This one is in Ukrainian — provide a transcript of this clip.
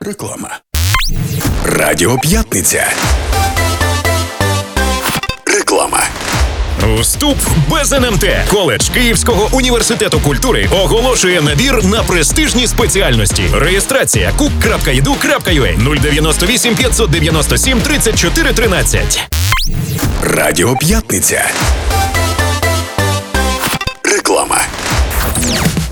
Реклама. Радіо П'ятниця. Реклама. Вступ без НМТ. Коледж Київського університету культури оголошує набір на престижні спеціальності. Реєстрація cook.edu.ua 098 597 34 13. Радіо П'ятниця. Реклама.